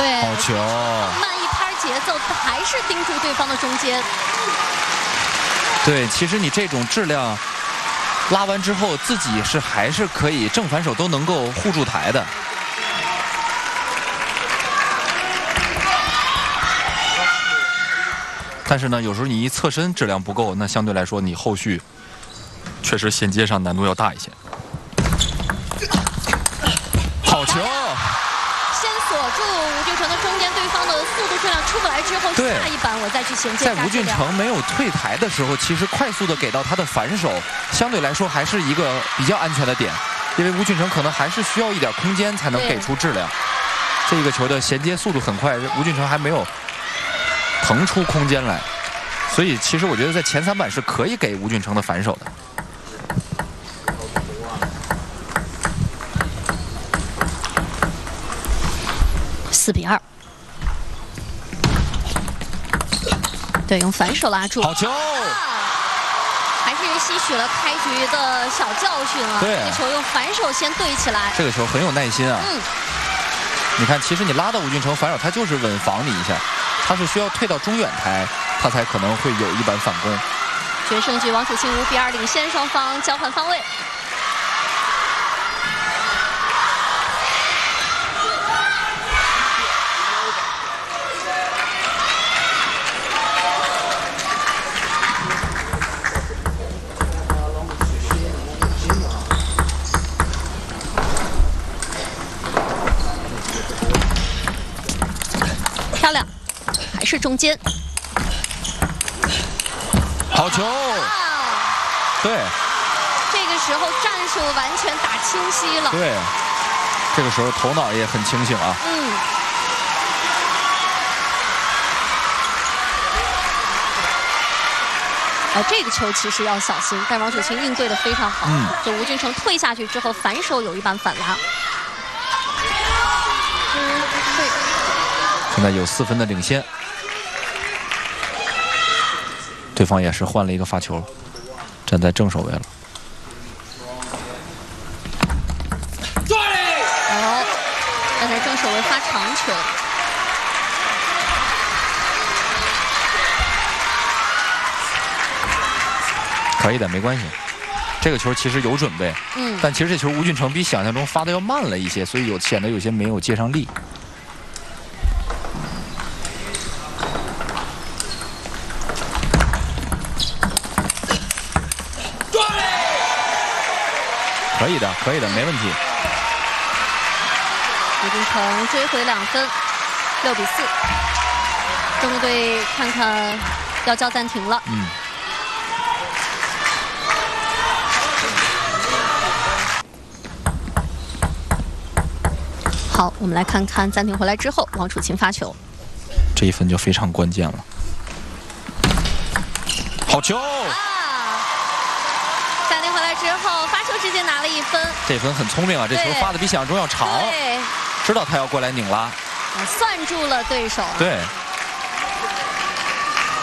对， 好球， 慢一拍节奏，还是盯住对方的中间。 对，其实你这种质量拉完之后，自己还是可以正反手都能够护住台的。但是呢，有时候你一侧身质量不够，那相对来说你后续确实衔接上难度要大一些。好球！ 先锁住吴俊成的中间，对方的速度质量出不来之后，下一板我再去衔接。 在吴俊成没有退台的时候，其实快速的给到他的反手，相对来说还是一个比较安全的点，因为吴俊成可能还是需要一点空间才能给出质量。这个球的衔接速度很快，吴俊成还没有腾出空间来，所以其实我觉得在前3板是可以给吴俊成的反手的。 4比2，对，用反手拉住， 好球！ 还是吸取了开局的小教训啊！ 对， 这个球用反手先对起来， 这个球很有耐心啊。你看，其实你拉到吴俊成反手，他就是稳防你一下，他是需要退到中远台，他才可能会有一板反攻。 决胜局王楚钦5比2领先，双方交换方位。漂亮，还是中间。 好球！对， 这个时候战术完全打清晰了。 对，这个时候头脑也很清醒啊。 这个球其实要小心，但王楚钦应对的非常好。就吴俊成退下去之后，反手有一板反拉。 现在有4分的领先，对方也是换了一个发球，站在正手位了。 站在正手位发长球。 可以的，没关系。这个球其实有准备，但其实这球吴俊成比想象中发的要慢了一些，所以显得有些没有接上力。可以的，可以的，没问题。 吴俊成追回2分，6比4。中国队看看要叫暂停了。好，我们来看看暂停回来之后，王楚钦发球。 这1分就非常关键了。好球！ 暂停回来之后，发球直接拿了1分。 这分很聪明啊，这球发的比想象中要长，知道他要过来拧拉， 算住了对手。 对。